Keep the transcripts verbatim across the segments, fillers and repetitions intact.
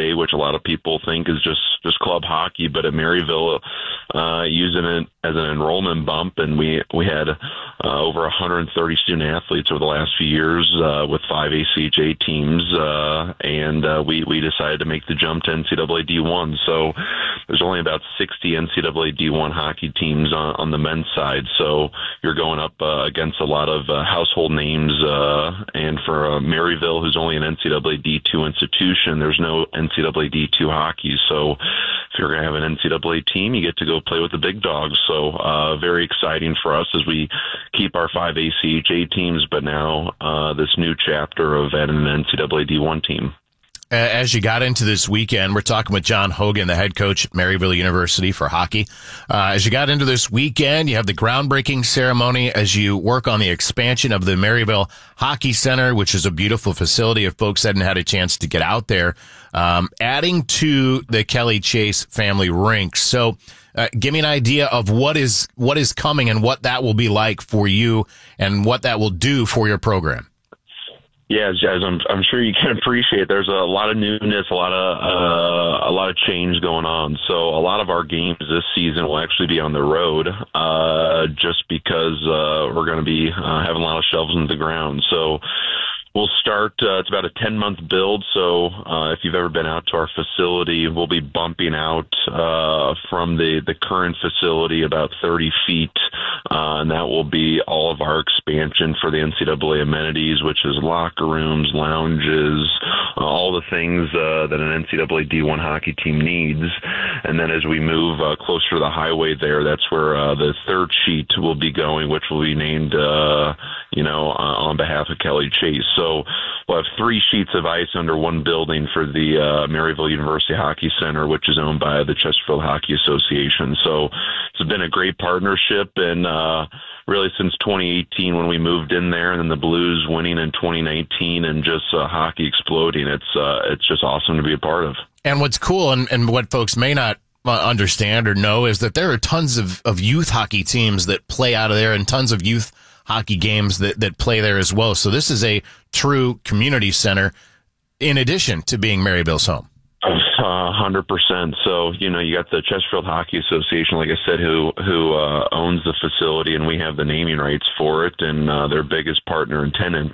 A, which a lot of people think is just, just club hockey, but at Maryville, uh, using it as an enrollment bump, and we, we had uh, over one hundred thirty student athletes over the last few years uh, with five A C H A teams, uh, and uh, we, we decided to make the jump to N C double A D one. So there's only about sixty N C double A D one hockey teams on, on the men's side, so you're going up uh, against a lot of uh, household names, uh, and for uh, Maryville, who's only an N C double A D two institution, there's no N C double A D two hockey, so if you're going to have an N C double A team, you get to go play with the big dogs. So uh, very exciting for us as we keep our five A C H A teams, but now uh, this new chapter of adding an N C double A D one team. As you got into this weekend, we're talking with John Hogan, the head coach at Maryville University for hockey. Uh, as you got into this weekend, you have the groundbreaking ceremony as you work on the expansion of the Maryville Hockey Center, which is a beautiful facility if folks hadn't had a chance to get out there, um, adding to the Kelly Chase family rink. So uh, give me an idea of what is what is coming and what that will be like for you and what that will do for your program. Yeah, as I'm, I'm sure you can appreciate, there's a lot of newness, a lot of uh, a lot of change going on. So a lot of our games this season will actually be on the road, uh, just because uh, we're going to be uh, having a lot of shelves in the ground. So we'll start, uh, it's about a ten-month build, so uh, if you've ever been out to our facility, we'll be bumping out uh, from the, the current facility about thirty feet, uh, and that will be all of our expansion for the N C double A amenities, which is locker rooms, lounges, uh, all the things uh, that an N C double A D one hockey team needs. And then as we move uh, closer to the highway there, that's where uh, the third sheet will be going, which will be named, uh, you know, uh, on behalf of Kelly Chase. So we'll have three sheets of ice under one building for the uh, Maryville University Hockey Center, which is owned by the Chesterfield Hockey Association. So it's been a great partnership, and uh, really since twenty eighteen when we moved in there, and then the Blues winning in twenty nineteen, and just uh, hockey exploding, it's uh, it's just awesome to be a part of. And what's cool, and, and what folks may not understand or know, is that there are tons of, of youth hockey teams that play out of there, and tons of youth hockey games that, that play there as well. So this is a true community center in addition to being Maryville's home. A hundred percent. So, you know, you got the Chesterfield Hockey Association, like I said, who, who, uh, owns the facility, and we have the naming rights for it, and, uh, their biggest partner and tenant.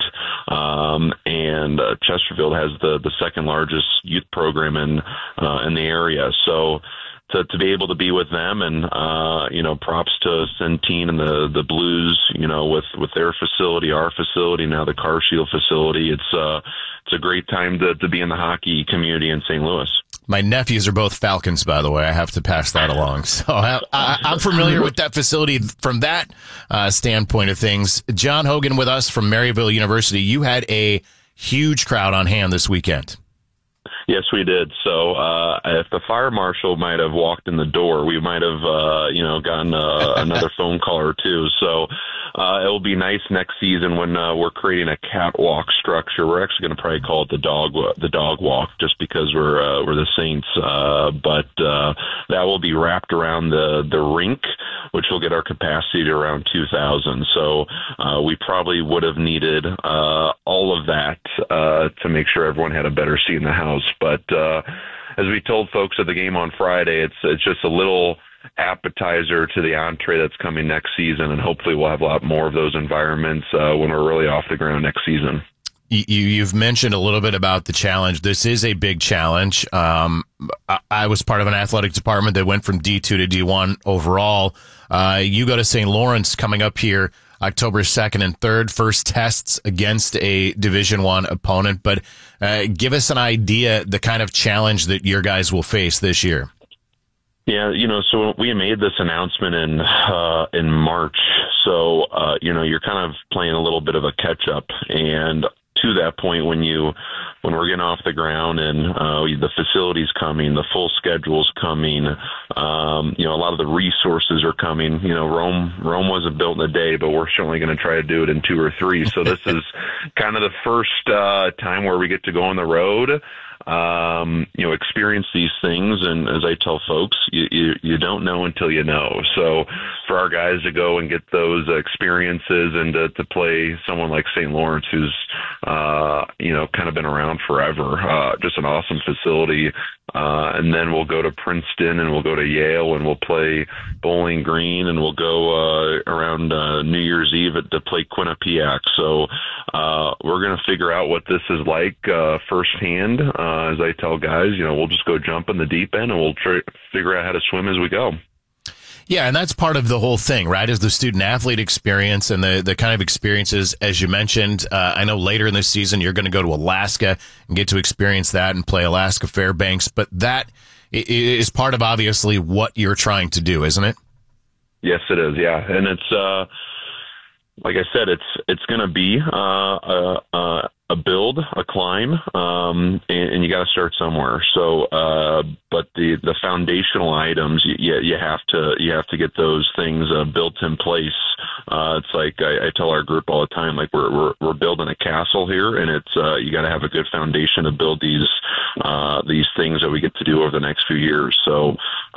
Um, and, uh, Chesterfield has the, the second largest youth program in, uh, in the area. So, To, to be able to be with them, and, uh, you know, props to Centene and the, the Blues, you know, with, with their facility, our facility, now the Car Shield facility. It's, uh, it's a great time to, to be in the hockey community in Saint Louis. My nephews are both Falcons, by the way. I have to pass that along. So I, I, I'm familiar with that facility from that uh, standpoint of things. John Hogan with us from Maryville University. You had a huge crowd on hand this weekend. Yes, we did. So uh, if the fire marshal might have walked in the door, we might have, uh, you know, gotten uh, another phone call or two. So uh, it'll be nice next season when uh, we're creating a catwalk structure. We're actually going to probably call it the dog the dog walk, just because we're uh, we're the Saints. Uh, but uh, that will be wrapped around the the rink, which will get our capacity to around two thousand. So uh, we probably would have needed uh, all of that uh, to make sure everyone had a better seat in the house. But uh, as we told folks at the game on Friday, it's it's just a little appetizer to the entree that's coming next season, and hopefully we'll have a lot more of those environments uh, when we're really off the ground next season. You, you've mentioned a little bit about the challenge. This is a big challenge. Um, I, I was part of an athletic department that went from D two to D one overall. Uh, you go to Saint Lawrence coming up here October second and third, first tests against a Division One opponent. But uh, give us an idea the kind of challenge that your guys will face this year. Yeah, you know, so we made this announcement in uh, in March. So uh, you know, you're kind of playing a little bit of a catch up, and to that point, when you when we're getting off the ground and uh, the facility's coming, the full schedule's coming, um, you know, a lot of the resources are coming. You know, Rome Rome wasn't built in a day, but we're certainly going to try to do it in two or three. So this is kind of the first uh, time where we get to go on the road. um, you know, experience these things. And as I tell folks, you, you, you don't know until you know. So for our guys to go and get those experiences and to, to play someone like Saint Lawrence, who's, uh, you know, kind of been around forever, uh, just an awesome facility. Uh, and then we'll go to Princeton and we'll go to Yale and we'll play Bowling Green and we'll go uh, around uh, New Year's Eve to play Quinnipiac. So uh, we're going to figure out what this is like uh, firsthand. Uh, as I tell guys, you know, we'll just go jump in the deep end and we'll try figure out how to swim as we go. Yeah, and that's part of the whole thing, right, is the student-athlete experience and the, the kind of experiences, as you mentioned. Uh, I know later in this season you're going to go to Alaska and get to experience that and play Alaska Fairbanks, but that is part of, obviously, what you're trying to do, isn't it? Yes, it is, yeah. And it's, uh, like I said, it's it's going to be uh, a, a, a build, a climb, um, and, and you got to start somewhere. So, uh, but the, the foundational items, you, you have to you have to get those things uh, built in place. Uh, it's like I, I tell our group all the time, like we're we're, we're building a castle here, and it's uh, you got to have a good foundation to build these uh, these things that we get to do over the next few years. So,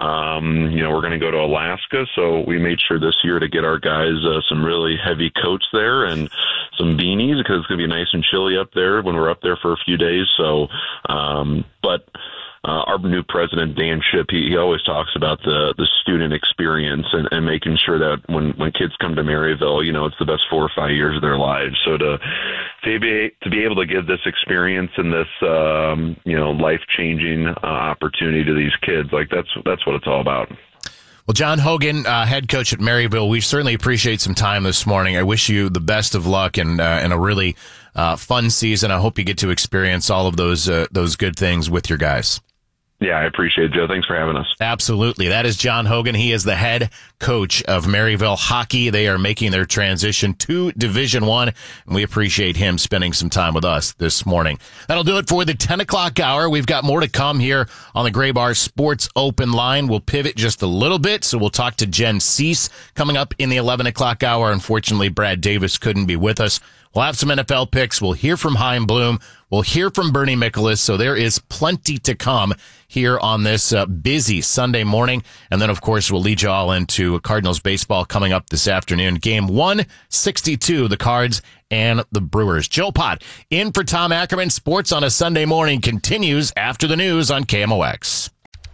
um, you know, we're going to go to Alaska, so we made sure this year to get our guys uh, some really heavy coats there and some beanies because it's going to be nice and chilly up there when we're up there for a few days. So, um, but uh, our new president, Dan Shipp, he, he always talks about the, the student experience and, and making sure that when, when kids come to Maryville, you know, it's the best four or five years of their lives. So to, to be, to be able to give this experience and this, um, you know, life-changing uh, opportunity to these kids, like that's, that's what it's all about. Well, John Hogan, uh, head coach at Maryville, we certainly appreciate some time this morning. I wish you the best of luck and, uh, and a really uh, fun season. I hope you get to experience all of those uh, those good things with your guys. Yeah, I appreciate it, Joe. Thanks for having us. Absolutely. That is John Hogan. He is the head coach of Maryville Hockey. They are making their transition to Division One, and we appreciate him spending some time with us this morning. That'll do it for the ten o'clock hour. We've got more to come here on the Graybar Sports Open Line. We'll pivot just a little bit, so we'll talk to Jen Cease coming up in the eleven o'clock hour. Unfortunately, Brad Davis couldn't be with us. We'll have some N F L picks. We'll hear from Chaim Bloom. We'll hear from Bernie Michaelis. So there is plenty to come here on this uh, busy Sunday morning. And then, of course, we'll lead you all into Cardinals baseball coming up this afternoon. Game one sixty-two, the Cards and the Brewers. Joe Pott in for Tom Ackerman. Sports on a Sunday morning continues after the news on K M O X.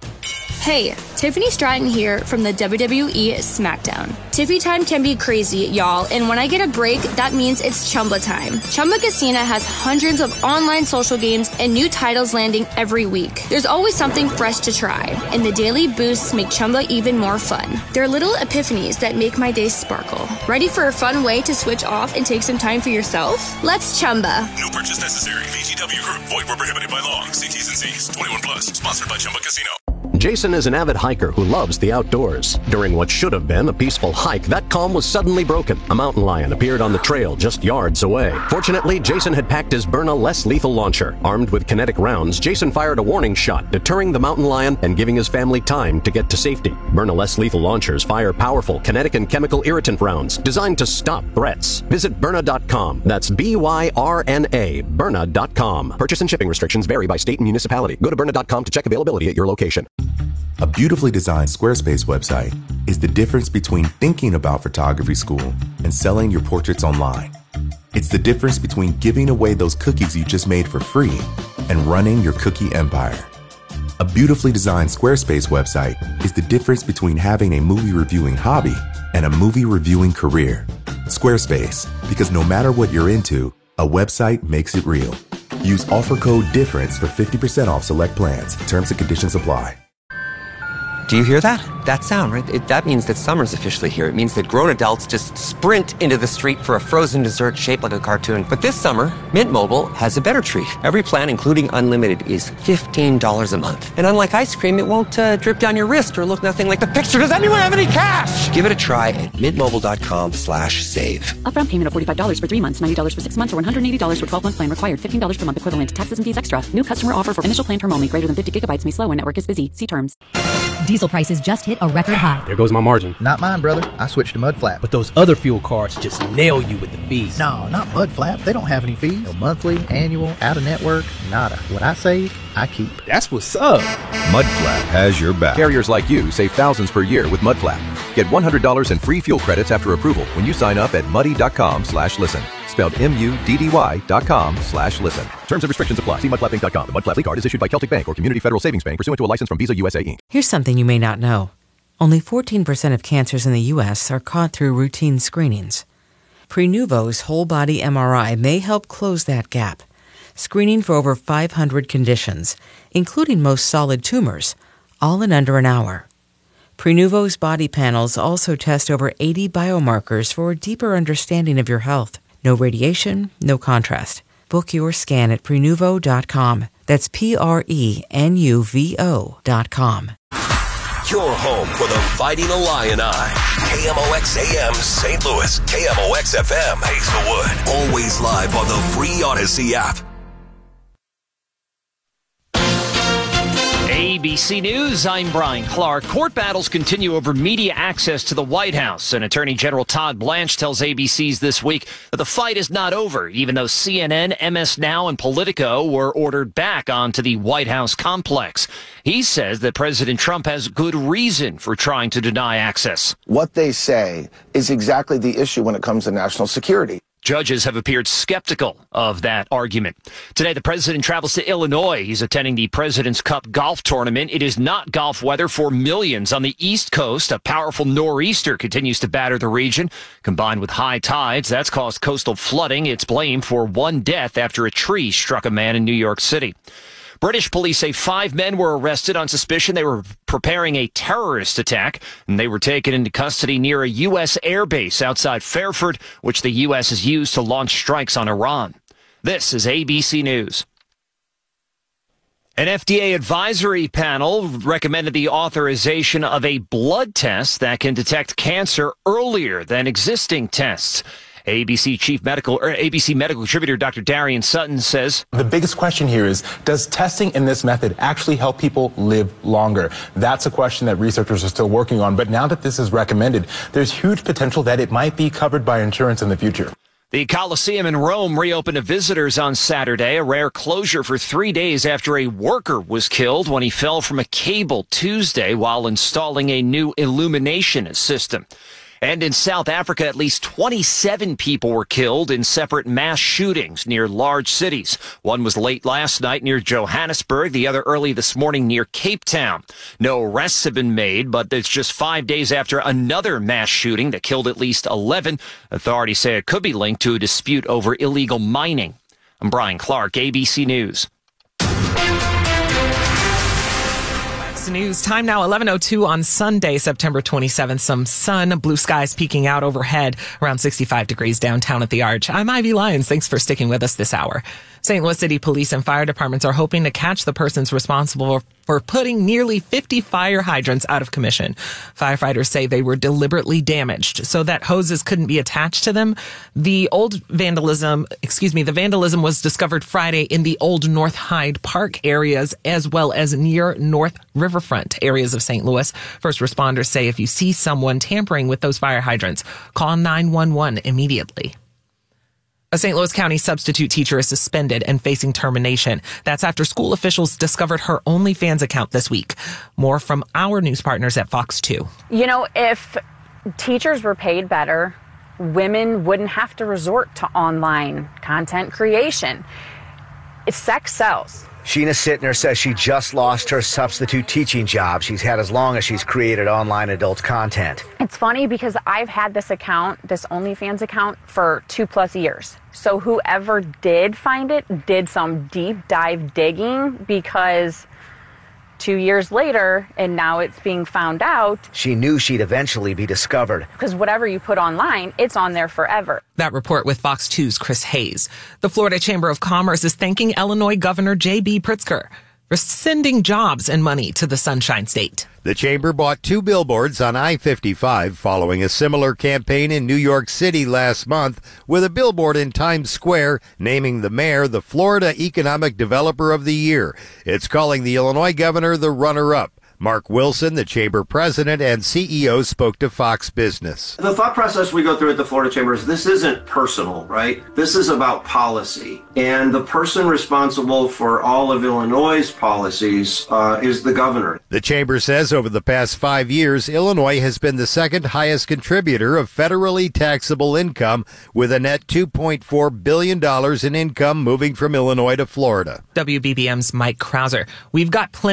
Hey, Tiffany Stratton here from the W W E SmackDown. Tiffy time can be crazy, y'all, and when I get a break, that means it's Chumba time. Chumba Casino has hundreds of online social games and new titles landing every week. There's always something fresh to try, and the daily boosts make Chumba even more fun. They're little epiphanies that make my day sparkle. Ready for a fun way to switch off and take some time for yourself? Let's Chumba. No purchase necessary. V G W Group. Void where prohibited by law. See T's and C's. twenty-one plus. Sponsored by Chumba Casino. Jason is an avid hiker who loves the outdoors. During what should have been a peaceful hike, that calm was suddenly broken. A mountain lion appeared on the trail just yards away. Fortunately, Jason had packed his Byrna less lethal launcher. Armed with kinetic rounds, Jason fired a warning shot, deterring the mountain lion and giving his family time to get to safety. Byrna less lethal launchers fire powerful kinetic and chemical irritant rounds designed to stop threats. Visit Byrna dot com. That's B Y R N A, Byrna dot com. Purchase and shipping restrictions vary by state and municipality. Go to Byrna dot com to check availability at your location. A beautifully designed Squarespace website is the difference between thinking about photography school and selling your portraits online. It's the difference between giving away those cookies you just made for free and running your cookie empire. A beautifully designed Squarespace website is the difference between having a movie reviewing hobby and a movie reviewing career. Squarespace, because no matter what you're into, a website makes it real. Use offer code DIFFERENCE for fifty percent off select plans. Terms and conditions apply. Do you hear that? That sound, right? It, that means that summer's officially here. It means that grown adults just sprint into the street for a frozen dessert shaped like a cartoon. But this summer, Mint Mobile has a better treat. Every plan, including unlimited, is fifteen dollars a month. And unlike ice cream, it won't uh, drip down your wrist or look nothing like the picture. Does anyone have any cash? Give it a try at mintmobile.com slash save. Upfront payment of forty-five dollars for three months, ninety dollars for six months, or one hundred eighty dollars for twelve-month plan required. fifteen dollars per month equivalent. Taxes and fees extra. New customer offer for initial plan per only. Greater than fifty gigabytes may slow when network is busy. See terms. Diesel prices just hit a record high. There goes my margin. Not mine, brother. I switched to Mudflap. But those other fuel cards just nail you with the fees. No, not Mudflap. They don't have any fees. No monthly, annual, out-of-network, nada. What I save, I keep. That's what's up. Mudflap has your back. Carriers like you save thousands per year with Mudflap. Get one hundred dollars in free fuel credits after approval when you sign up at muddy.com slash listen. Spelled M-U-D-D-Y dot com slash listen. Terms and restrictions apply. See mudflap inc dot com. The Mudflap card is issued by Celtic Bank or Community Federal Savings Bank pursuant to a license from Visa U S A Incorporated. Here's something you may not know. Only fourteen percent of cancers in the U S are caught through routine screenings. Prenuvo's whole-body M R I may help close that gap, screening for over five hundred conditions, including most solid tumors, all in under an hour. Prenuvo's body panels also test over eighty biomarkers for a deeper understanding of your health. No radiation, no contrast. Book your scan at Prenuvo dot com. That's P R E N U V O dot com. Your home for the Fighting Illini. K M O X A M Saint Louis. K M O X F M Hazelwood. Always live on the free Odyssey app. A B C News, I'm Brian Clark. Court battles continue over media access to the White House. And Attorney General Todd Blanche tells A B C's This Week that the fight is not over, even though C N N, M S Now, and Politico were ordered back onto the White House complex. He says that President Trump has good reason for trying to deny access. What they say is exactly the issue when it comes to national security. Judges have appeared skeptical of that argument. Today, the president travels to Illinois. He's attending the President's Cup golf tournament. It is not golf weather for millions on the East Coast. A powerful nor'easter continues to batter the region. Combined with high tides, that's caused coastal flooding. It's blamed for one death after a tree struck a man in New York City. British police say five men were arrested on suspicion they were preparing a terrorist attack, and they were taken into custody near a U S airbase outside Fairford, which the U S has used to launch strikes on Iran. This is A B C News. An F D A advisory panel recommended the authorization of a blood test that can detect cancer earlier than existing tests. A B C Chief Medical, or A B C Medical Contributor Doctor Darian Sutton says, the biggest question here is, does testing in this method actually help people live longer? That's a question that researchers are still working on. But now that this is recommended, there's huge potential that it might be covered by insurance in the future. The Colosseum in Rome reopened to visitors on Saturday, a rare closure for three days after a worker was killed when he fell from a cable Tuesday while installing a new illumination system. And in South Africa, at least twenty-seven people were killed in separate mass shootings near large cities. One was late last night near Johannesburg, the other early this morning near Cape Town. No arrests have been made, but it's just five days after another mass shooting that killed at least eleven. Authorities say it could be linked to a dispute over illegal mining. I'm Brian Clark, A B C News. News time now, eleven oh two on Sunday, September twenty-seventh. Some sun, blue skies peeking out overhead, around sixty-five degrees downtown at the Arch. I'm Ivy Lyons. Thanks for sticking with us this hour. Saint Louis City Police and fire departments are hoping to catch the persons responsible for putting nearly fifty fire hydrants out of commission. Firefighters say they were deliberately damaged so that hoses couldn't be attached to them. The old vandalism, excuse me, the vandalism was discovered Friday in the old North Hyde Park areas as well as near North Riverfront areas of Saint Louis. First responders say if you see someone tampering with those fire hydrants, call nine one one immediately. A Saint Louis County substitute teacher is suspended and facing termination. That's after school officials discovered her OnlyFans account this week. More from our news partners at Fox two. You know, if teachers were paid better, women wouldn't have to resort to online content creation. If sex sells. Sheena Sittner says she just lost her substitute teaching job she's had as long as she's created online adult content. It's funny because I've had this account, this OnlyFans account, for two plus years. So whoever did find it did some deep dive digging because two years later, and now it's being found out. She knew she'd eventually be discovered. Because whatever you put online, it's on there forever. That report with Fox two's Chris Hayes. The Florida Chamber of Commerce is thanking Illinois Governor J B Pritzker for sending jobs and money to the Sunshine State. The chamber bought two billboards on I fifty-five following a similar campaign in New York City last month with a billboard in Times Square naming the mayor the Florida Economic Developer of the Year. It's calling the Illinois governor the runner-up. Mark Wilson, the chamber president and C E O, spoke to Fox Business. The thought process we go through at the Florida Chamber is this isn't personal, right? This is about policy. And the person responsible for all of Illinois' policies uh, is the governor. The chamber says over the past five years, Illinois has been the second highest contributor of federally taxable income, with a net two point four billion dollars in income moving from Illinois to Florida. W B B M's Mike Krauser. We've got plenty